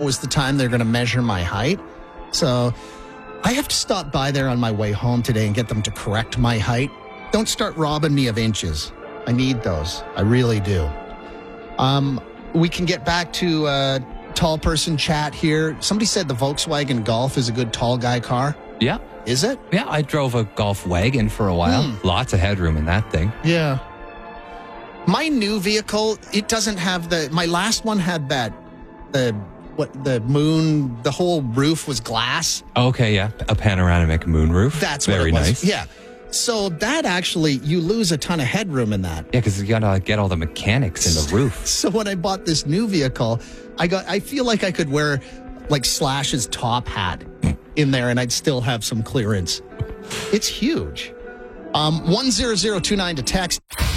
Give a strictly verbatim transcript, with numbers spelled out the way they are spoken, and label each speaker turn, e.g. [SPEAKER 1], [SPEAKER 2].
[SPEAKER 1] was the time they're going to measure my height. So I have to stop by there on my way home today and get them to correct my height. Don't start robbing me of inches. I need those. I really do. Um, we can get back to uh, tall person chat here. Somebody said the Volkswagen Golf is a good tall guy car.
[SPEAKER 2] Yeah.
[SPEAKER 1] Is it?
[SPEAKER 2] Yeah, I drove a Golf wagon for a while.
[SPEAKER 1] Hmm.
[SPEAKER 2] Lots of headroom in that thing.
[SPEAKER 1] Yeah. My new vehicle, it doesn't have the... My last one had that... The... What, the moon... The whole roof was glass.
[SPEAKER 2] Okay, yeah. A panoramic moonroof.
[SPEAKER 1] That's what
[SPEAKER 2] Very
[SPEAKER 1] it was.
[SPEAKER 2] nice.
[SPEAKER 1] Yeah. So that actually... You lose a ton of headroom in that.
[SPEAKER 2] Yeah, because you got to get all the mechanics in the roof.
[SPEAKER 1] So when I bought this new vehicle, I got... I feel like I could wear, like, Slash's top hat in there and I'd still have some clearance. It's huge. Um, one zero zero two nine to text.